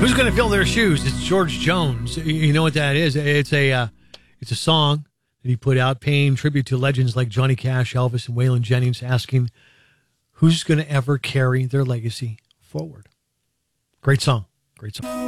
Who's going to fill their shoes? It's George Jones. You know what that is? It's a song that he put out paying tribute to legends like Johnny Cash, Elvis, and Waylon Jennings, asking who's going to ever carry their legacy forward. Great song. Great song.